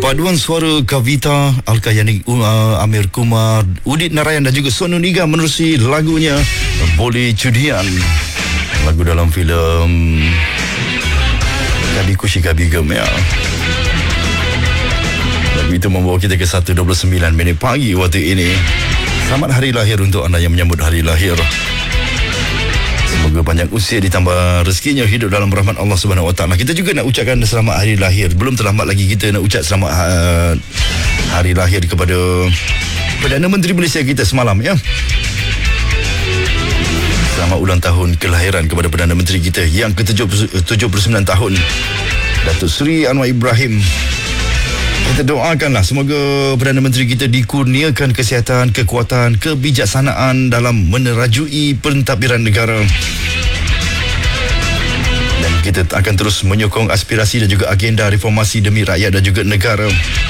Paduan suara Kavita, Alkayani, Amir Kumar, Udit Narayan dan juga Sonu Niga menerusi lagunya Boleh Cudian. Lagu dalam filem Kadi Kushika Bigam ya. Lagu itu membawa kita ke 1.29 minit pagi waktu ini. Selamat hari lahir untuk anda yang menyambut hari lahir. Semoga panjang usia ditambah rezekinya, hidup dalam rahmat Allah Subhanahu Wa Taala. Kita juga nak ucapkan selamat hari lahir. Belum terlambat lagi kita nak ucap selamat hari lahir kepada Perdana Menteri Malaysia kita semalam ya. Selamat ulang tahun kelahiran kepada Perdana Menteri kita yang ke-79 tahun, Datuk Seri Anwar Ibrahim. Kita doakanlah semoga Perdana Menteri kita dikurniakan kesihatan, kekuatan, kebijaksanaan dalam menerajui pentadbiran negara. Dan kita akan terus menyokong aspirasi dan juga agenda reformasi demi rakyat dan juga negara.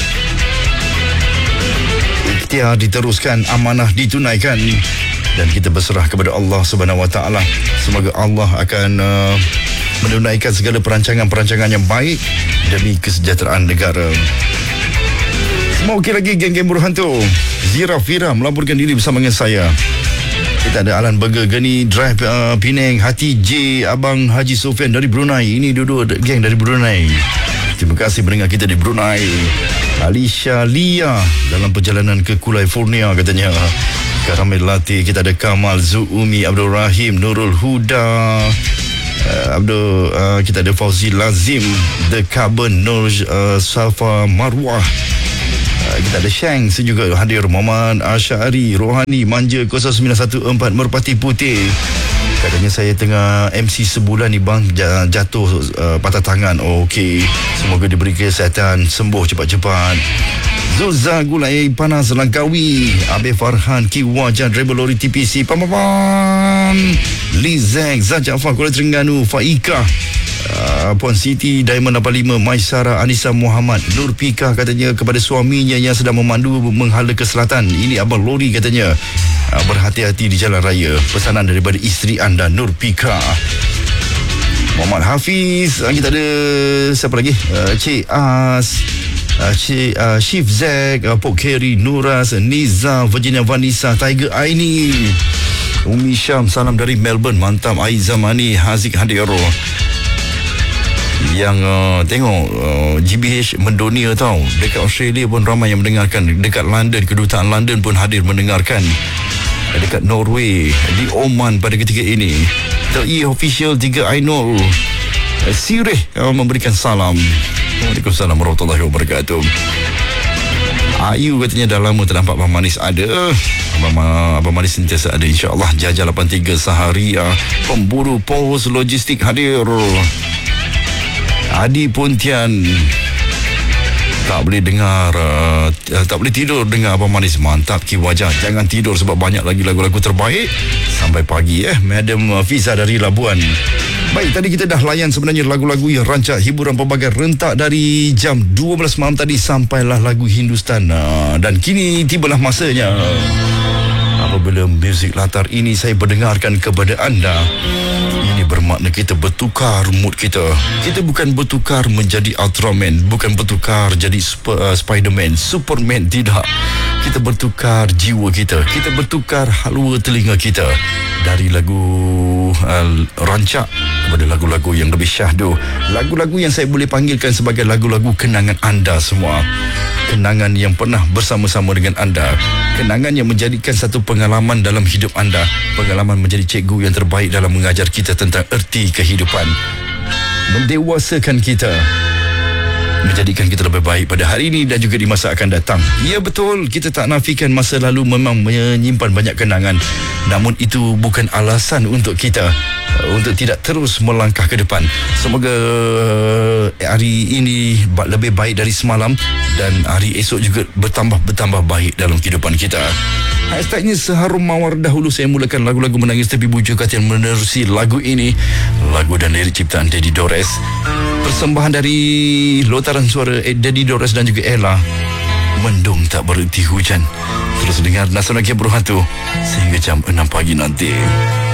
Ikhtiar diteruskan, amanah ditunaikan, dan kita berserah kepada Allah Subhanahu Wa Taala. Semoga Allah akan menunaikan segala perancangan-perancangan yang baik demi kesejahteraan negara. Semua okey lagi geng-geng buruh hantu. Zira Fira melaporkan diri bersama dengan saya. Kita ada Alan Burger, Gani Drive, Penang, Hati J, Abang Haji Sofian dari Brunei. Ini dua-dua geng dari Brunei. Terima kasih mendengar kita di Brunei. Alicia Lia dalam perjalanan ke California katanya. Karamel Lati. Kita ada Kamal, Zuumi, Abdul Rahim, Nurul Huda, kita ada Fauzi Lazim, The Carbon, Nur Safa Marwah. Kita ada Shang juga hadir, Muhammad Asyari, Rohani, Manja 0914 Merpati Putih. Katanya saya tengah MC sebulan ni bang, jatuh patah tangan. Okey, semoga diberi kesihatan, sembuh cepat-cepat. Zulza Gulai Panas Langkawi, Abe Farhan Ki Wajan, driver lori TPC Pam Lizek Zajafar Kuala Terengganu, Faika, Puan Siti Diamond 85, Maisara Anissa Muhammad, Nur Pika katanya kepada suaminya yang sedang memandu menghala ke selatan. Ini abang lori katanya, berhati-hati di jalan raya. Pesanan daripada isteri anda, Nur Pika. Muhammad Hafiz. Kita ada siapa lagi? Cik As, Chief Zack, Pok Kerry, Nuras, Niza, Virginia Vanessa, Tiger Aini, Umi Syam, salam dari Melbourne. Mantap. Aizamani Haziq hadir. Yang tengok GBH mendunia tau. Dekat Australia pun ramai yang mendengarkan. Dekat London, kedutaan London pun hadir mendengarkan. Dekat Norway, di Oman pada ketika ini. TI Official 3 Ainul Sirih memberikan salam. Waalaikumsalam warahmatullahi wabarakatuh. Ayu katanya dah lama tak nampak Abang Manis ada. Abang Manis sentiasa ada, insyaAllah. Jajah 83 Saharia, pemburu pos logistik hadir. Adi Pontian, tak boleh dengar, tak boleh tidur dengar Abang Manis. Mantap Ki Wajah. Jangan tidur sebab banyak lagi lagu-lagu terbaik sampai pagi Madam Fiza dari Labuan. Baik, tadi kita dah layan sebenarnya lagu-lagu yang rancak hiburan pelbagai rentak dari jam 12 malam tadi sampailah lagu Hindustan. Dan kini tibalah masanya apabila muzik latar ini saya berdengarkan kepada anda. Ini bermakna kita bertukar mood kita. Kita bukan bertukar menjadi Ultraman, bukan bertukar jadi Spiderman, Superman, tidak. Kita bertukar jiwa kita. Kita bertukar halwa telinga kita dari lagu rancak kepada lagu-lagu yang lebih syahdu. Lagu-lagu yang saya boleh panggilkan sebagai lagu-lagu kenangan anda semua. Kenangan yang pernah bersama-sama dengan anda. Kenangan yang menjadikan satu pengalaman dalam hidup anda. Pengalaman menjadi cikgu yang terbaik dalam mengajar kita tentang erti kehidupan. Mendewasakan kita, menjadikan kita lebih baik pada hari ini dan juga di masa akan datang. Ya betul, kita tak nafikan masa lalu memang menyimpan banyak kenangan. Namun itu bukan alasan untuk kita untuk tidak terus melangkah ke depan. Semoga hari ini lebih baik dari semalam dan hari esok juga bertambah baik dalam kehidupan kita. Hashtagnya seharum mawar. Dahulu saya mulakan lagu-lagu menangis tapi bujuk hati yang menerusi lagu ini. Lagu dan lirik ciptaan Daddy Dores. Persembahan dari lontaran suara Daddy Dores dan juga Ella. Mendung tak berhenti hujan. Terus dengar Nasional Buruh Hantu sehingga jam 6 pagi nanti.